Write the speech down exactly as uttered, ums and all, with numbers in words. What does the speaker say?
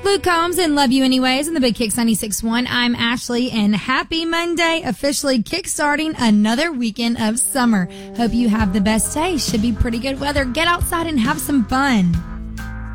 Luke Combs and Love You Anyways in the Big Kicks ninety-six point one. I'm Ashley, and happy Monday, officially kickstarting another weekend of summer. Hope you have the best day. Should be pretty good weather. Get outside and have some fun.